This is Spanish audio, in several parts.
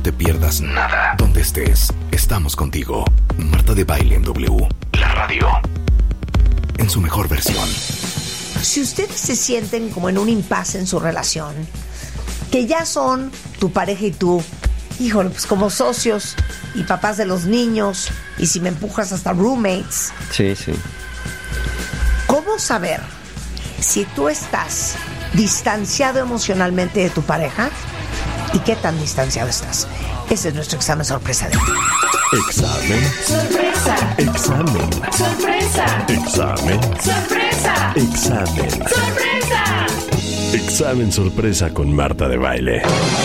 te pierdas nada. Donde estés, estamos contigo. Marta de Baile en W, la radio. En su mejor versión. Si ustedes se sienten como en un impasse en su relación, que ya son tu pareja y tú, híjole, pues como socios y papás de los niños, y si me empujas hasta roommates. Sí, sí. ¿Cómo saber si tú estás distanciado emocionalmente de tu pareja y qué tan distanciado estás? Ese es nuestro examen sorpresa de hoy. Examen. Sorpresa. Examen. Sorpresa. Examen. Sorpresa. Examen. Sorpresa. Examen sorpresa con Marta de Baile.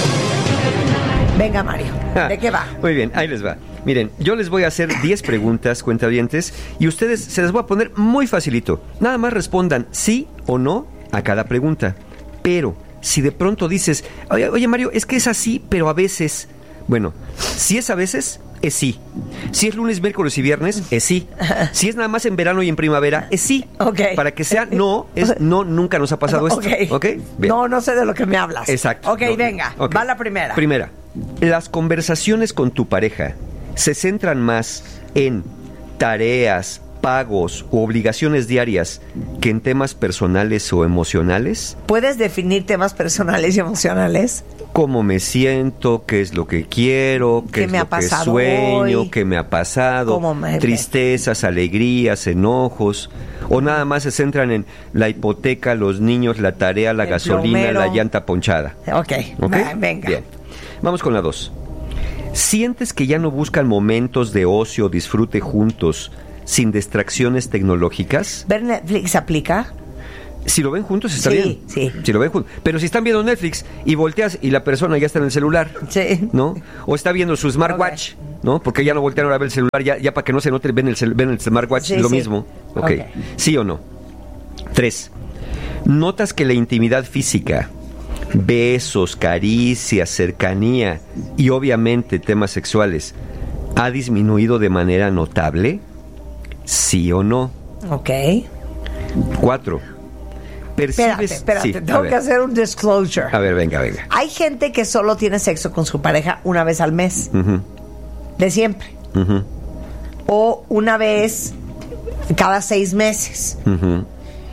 Venga, Mario, ¿de qué va? Muy bien, ahí les va. Miren, yo les voy a hacer 10 preguntas, cuentavientes, y ustedes se las voy a poner muy facilito. Nada más respondan sí o no a cada pregunta. Pero, si de pronto dices, oye Mario, es que es así, pero a veces... Bueno, si es a veces, es sí. Si es lunes, miércoles y viernes, es sí. Si es nada más en verano y en primavera, es sí. Ok. Para que sea no, es no, nunca nos ha pasado esto. ¿Ok? Bien. No sé de lo que me hablas. Exacto. Ok, No, venga, ok. va la primera. Primera, las conversaciones con tu pareja se centran más en tareas, pagos u obligaciones diarias que en temas personales o emocionales. ¿Puedes definir temas personales y emocionales? ¿Cómo me siento? ¿Qué es lo que quiero? ¿Qué es me ha lo que pasado sueño? hoy? ¿Qué me ha pasado? ¿Cómo me- Tristezas, alegrías, enojos. ¿O nada más se centran en la hipoteca, los niños, la tarea, la El gasolina, plomero. la llanta ponchada? Ok, ¿Ok? venga. Bien. Vamos con la 2. ¿Sientes que ya no buscan momentos de ocio o disfrute juntos sin distracciones tecnológicas? ¿Ver Netflix aplica? Si lo ven juntos está Sí, bien. sí. Si lo ven juntos. Pero si están viendo Netflix y volteas y la persona ya está en el celular, Sí. ¿no? O está viendo su smartwatch, ¿no? Porque ya no voltean ahora a ver el celular, ya para que no se note, ven el smartwatch, Sí, lo sí. mismo. Ok. Ok. ¿Sí o no? 3. ¿Notas que la intimidad física, besos, caricias, cercanía y obviamente temas sexuales ha disminuido de manera notable? ¿Sí o no? Ok. 4. Espérate, Sí, tengo que hacer un disclosure. A ver, venga. Hay gente que solo tiene sexo con su pareja una vez al mes, Ujú, de siempre. ujú, O una vez cada 6 meses. ujú.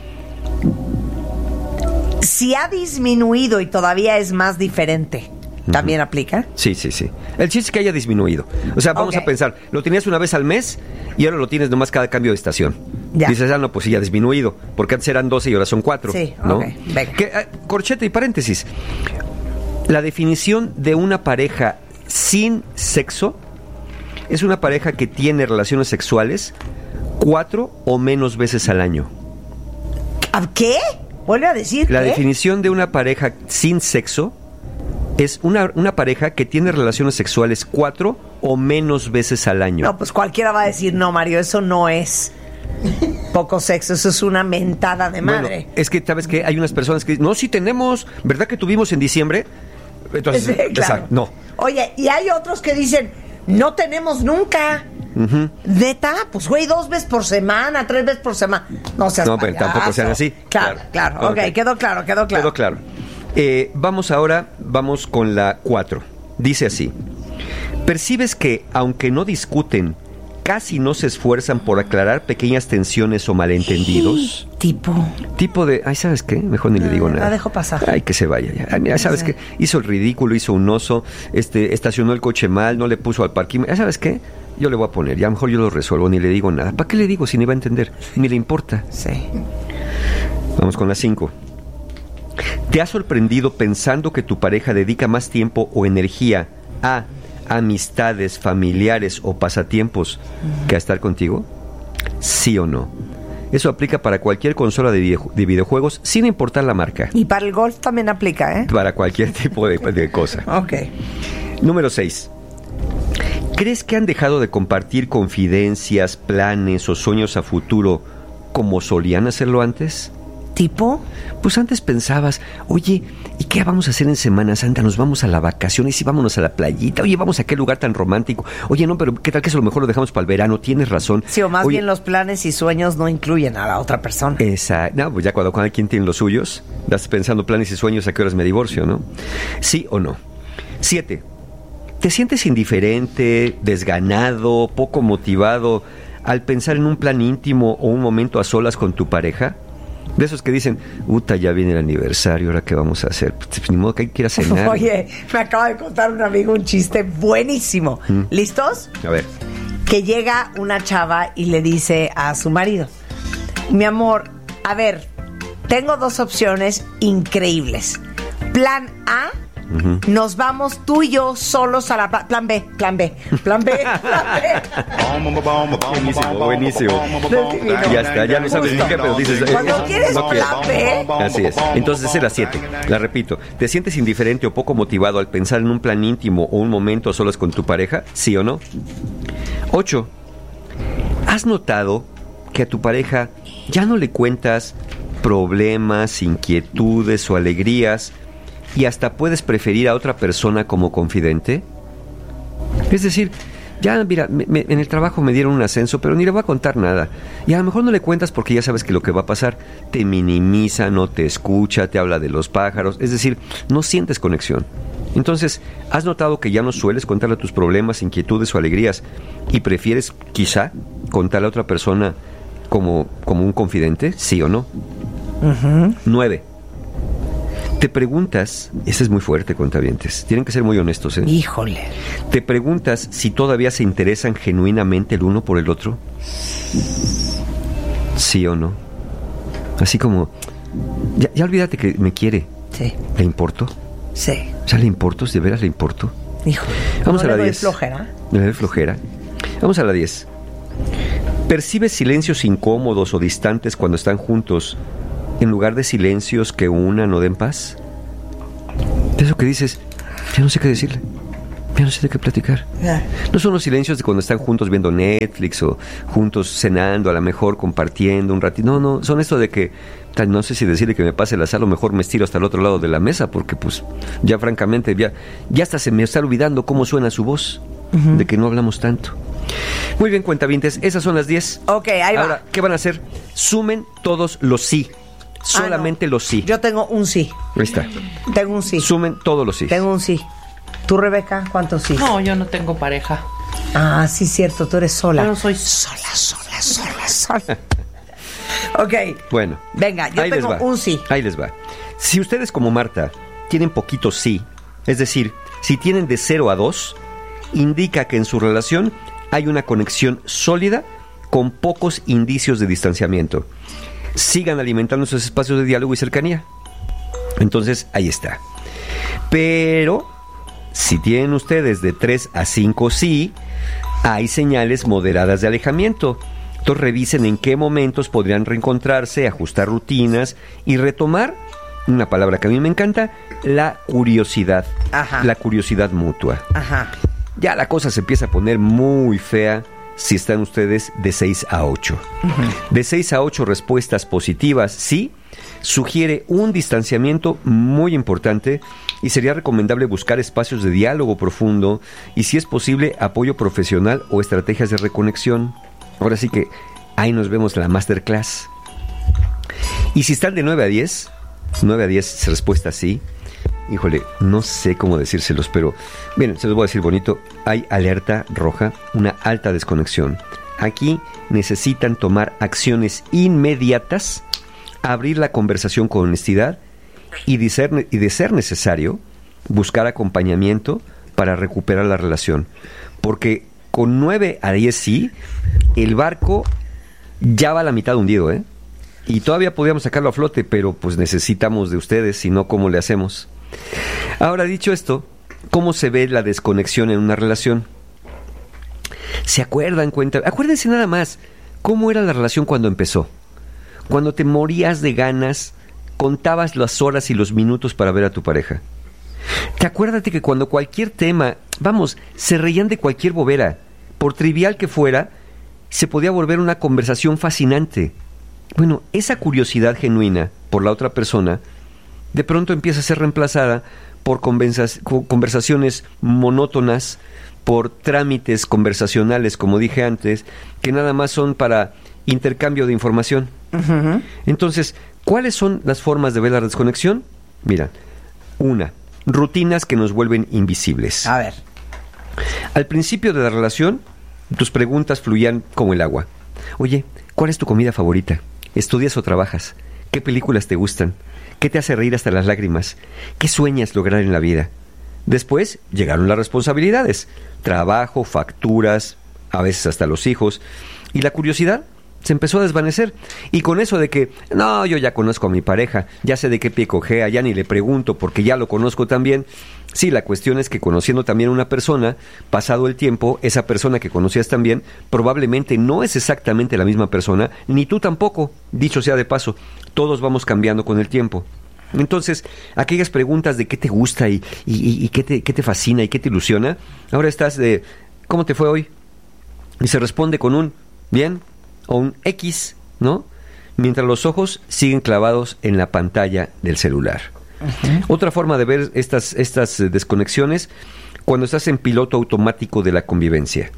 Si ha disminuido y todavía es más diferente, ¿también aplica? Sí. El chiste es que haya disminuido. O sea, vamos Ok. a pensar, lo tenías una vez al mes y ahora lo tienes nomás cada cambio de estación. Ya. Dices, no, pues sí, ya ha disminuido, porque antes eran 12 y ahora son 4. Sí, ¿no? ok, venga. Corchete y paréntesis. La definición de una pareja sin sexo es una pareja que tiene relaciones sexuales 4 o menos veces al año. ¿A qué? ¿Vuelve a decir La qué? definición de una pareja sin sexo es una pareja que tiene relaciones sexuales 4 o menos veces al año. No, pues cualquiera va a decir, no, Mario, eso no es poco sexo, eso es una mentada de madre. Bueno, es que, ¿sabes qué? Hay unas personas que dicen, no, sí tenemos, ¿verdad que tuvimos en diciembre? Entonces, Sí, claro. exacto, no. Oye, y hay otros que dicen, no tenemos nunca. Ujú. ¿Neta? Pues güey, 2 veces por semana, 3 veces por semana. No seas No, pero payaso. tampoco sean así. Claro. Ok, quedó claro. Quedó claro. Vamos con la 4. Dice así. ¿Percibes que, aunque no discuten, casi no se esfuerzan por aclarar pequeñas tensiones o malentendidos? Tipo de, ay, ¿sabes qué? Mejor ni le digo nada. la dejo pasar. Ay, que se vaya ya. Ay, mira, ¿sabes qué? Hizo el ridículo, hizo un oso, estacionó el coche mal, no le puso al parking. ¿Sabes qué? Yo le voy a poner, ya mejor yo lo resuelvo, ni le digo nada. ¿Para qué le digo si ni va a entender? Ni le importa. Sí. Vamos con la 5. ¿Te has sorprendido pensando que tu pareja dedica más tiempo o energía a amistades, familiares o pasatiempos que a estar contigo? ¿Sí o no? Eso aplica para cualquier consola de videojuegos, sin importar la marca. Y para el golf también aplica, ¿eh? Para cualquier tipo de cosa. Ok. Número 6. ¿Crees que han dejado de compartir confidencias, planes o sueños a futuro como solían hacerlo antes? ¿Tipo? Pues antes pensabas, oye, ¿y qué vamos a hacer en Semana Santa? Nos vamos a la vacación y si vámonos a la playita. Oye, vamos a aquel lugar tan romántico. Oye, no, pero ¿qué tal que eso a lo mejor lo dejamos para el verano? Tienes razón. Sí, o más Oye, bien los planes y sueños no incluyen a la otra persona. Exacto. No, pues ya cuando cada quien tiene los suyos, estás pensando planes y sueños, ¿a qué horas me divorcio, no? ¿Sí o no? 7. ¿Te sientes indiferente, desganado, poco motivado al pensar en un plan íntimo o un momento a solas con tu pareja? De esos que dicen, ya viene el aniversario, ¿ahora qué vamos a hacer? Pues, ni modo que hay que ir a cenar. Oye, me acaba de contar un amigo un chiste buenísimo. ¿Listos? A ver. Que llega una chava y le dice a su marido, mi amor, a ver, tengo 2 opciones increíbles. Plan A, nos vamos tú y yo solos a la plan B. Buenísimo. Ya está, ya no sabes ni qué, pero dices... Cuando quieres plan B... Así es. Entonces es la 7. La repito. ¿Te sientes indiferente o poco motivado al pensar en un plan íntimo o un momento a solas con tu pareja? ¿Sí o no? 8. ¿Has notado que a tu pareja ya no le cuentas problemas, inquietudes o alegrías y hasta puedes preferir a otra persona como confidente? Es decir, ya mira, en el trabajo me dieron un ascenso, pero ni le voy a contar nada. Y a lo mejor no le cuentas porque ya sabes que lo que va a pasar, te minimiza, no te escucha, te habla de los pájaros. Es decir, no sientes conexión. Entonces, ¿has notado que ya no sueles contarle tus problemas, inquietudes o alegrías y prefieres, quizá, contarle a otra persona como un confidente? ¿Sí o no? 9. Te preguntas, ese es muy fuerte, cuentavientes, tienen que ser muy honestos, ¿eh? Híjole. Te preguntas si todavía se interesan genuinamente el uno por el otro. ¿Sí o no? Así como, ya olvídate que me quiere. Sí. ¿Le importo? Sí. ¿Ya le importo? ¿De veras le importo? Híjole. Vamos no a la le doy 10. flojera. ¿Le doy flojera? Vamos a la 10. ¿Percibes silencios incómodos o distantes cuando están juntos en lugar de silencios que unan o den paz? De eso que dices, ya no sé qué decirle, ya no sé de qué platicar. No son los silencios de cuando están juntos viendo Netflix o juntos cenando, a lo mejor compartiendo un ratito. No, son esto de que no sé si decirle que me pase la sal o mejor me estiro hasta el otro lado de la mesa porque pues ya francamente ya hasta se me está olvidando cómo suena su voz, de que no hablamos tanto. Muy bien, cuentavientes, esas son las 10. Ok, ahí va. Ahora, ¿qué van a hacer? Sumen todos los sí. Solamente los sí. Yo tengo un sí. Ahí está. Tengo un sí. Sumen todos los sí. Tengo un sí. ¿Tú, Rebeca, cuántos sí? No, yo no tengo pareja. Ah, sí, cierto, tú eres sola. Yo no soy sola. Ok. Bueno. Venga, yo ahí tengo les va. un sí. Ahí les va. Si ustedes como Marta tienen poquito sí, es decir, si tienen de 0 a 2, indica que en su relación hay una conexión sólida con pocos indicios de distanciamiento. Sigan alimentando esos espacios de diálogo y cercanía. Entonces, ahí está. Pero, si tienen ustedes de 3 a 5 sí, hay señales moderadas de alejamiento. Entonces, revisen en qué momentos podrían reencontrarse, ajustar rutinas y retomar, una palabra que a mí me encanta, la curiosidad. Ajá. La curiosidad mutua. Ajá. Ya la cosa se empieza a poner muy fea si están ustedes de 6 a 8. De 6 a 8 respuestas positivas, sí, sugiere un distanciamiento muy importante y sería recomendable buscar espacios de diálogo profundo y, si es posible, apoyo profesional o estrategias de reconexión. Ahora sí que ahí nos vemos la masterclass. Y si están de 9 a 10 respuestas sí, híjole, no sé cómo decírselos, pero bien, se los voy a decir bonito. Hay alerta roja, una alta desconexión. Aquí necesitan tomar acciones inmediatas, abrir la conversación con honestidad y de ser necesario, buscar acompañamiento para recuperar la relación. Porque con 9 a 10 sí, el barco ya va a la mitad hundido, ¿eh? Y todavía podríamos sacarlo a flote, pero pues necesitamos de ustedes, si no, ¿cómo le hacemos? Ahora, dicho esto, ¿cómo se ve la desconexión en una relación? ¿Se acuerdan? Acuérdense nada más, ¿cómo era la relación cuando empezó? Cuando te morías de ganas, contabas las horas y los minutos para ver a tu pareja. Acuérdate que cuando cualquier tema, se reían de cualquier bobera, por trivial que fuera, se podía volver una conversación fascinante. Bueno, esa curiosidad genuina por la otra persona de pronto empieza a ser reemplazada por conversaciones monótonas, por trámites conversacionales, como dije antes, que nada más son para intercambio de información. Uh-huh. Entonces, ¿cuáles son las formas de ver la desconexión? Mira, 1, rutinas que nos vuelven invisibles. A ver. Al principio de la relación, tus preguntas fluían como el agua. Oye, ¿cuál es tu comida favorita? ¿Estudias o trabajas? ¿Qué películas te gustan? ¿Qué te hace reír hasta las lágrimas? ¿Qué sueñas lograr en la vida? Después llegaron las responsabilidades, trabajo, facturas, a veces hasta los hijos, y la curiosidad se empezó a desvanecer. Y con eso de que, no, yo ya conozco a mi pareja, ya sé de qué pie cojea, ya ni le pregunto porque ya lo conozco también. Sí, la cuestión es que conociendo también a una persona, pasado el tiempo, esa persona que conocías también, probablemente no es exactamente la misma persona, ni tú tampoco, dicho sea de paso, todos vamos cambiando con el tiempo. Entonces, aquellas preguntas de qué te gusta y qué te fascina y qué te ilusiona, ahora estás de, ¿cómo te fue hoy? Y se responde con un bien o un X, ¿no? Mientras los ojos siguen clavados en la pantalla del celular. Uh-huh. Otra forma de ver estas desconexiones, cuando estás en piloto automático de la convivencia.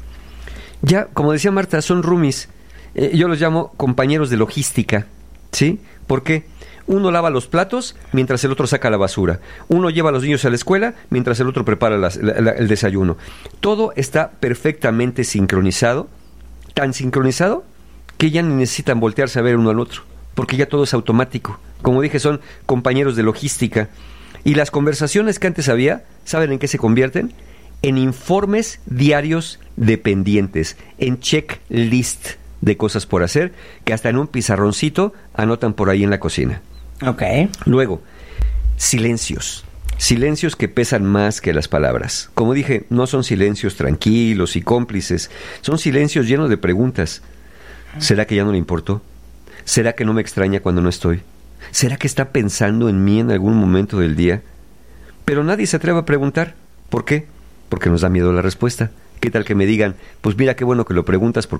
Ya, como decía Marta, son roomies. Yo los llamo compañeros de logística, ¿sí? ¿Por qué? Uno lava los platos mientras el otro saca la basura. Uno lleva a los niños a la escuela mientras el otro prepara el desayuno. Todo está perfectamente sincronizado, tan sincronizado que ya ni necesitan voltearse a ver uno al otro, porque ya todo es automático. Como dije, son compañeros de logística. Y las conversaciones que antes había, ¿saben en qué se convierten? En informes diarios dependientes, en checklist de cosas por hacer, que hasta en un pizarroncito anotan por ahí en la cocina. Ok. Luego, silencios. Silencios que pesan más que las palabras. Como dije, no son silencios tranquilos y cómplices, son silencios llenos de preguntas. ¿Será que ya no le importó? ¿Será que no me extraña cuando no estoy? ¿Será que está pensando en mí en algún momento del día? Pero nadie se atreve a preguntar. ¿Por qué? Porque nos da miedo la respuesta. ¿Qué tal que me digan, pues mira qué bueno que lo preguntas porque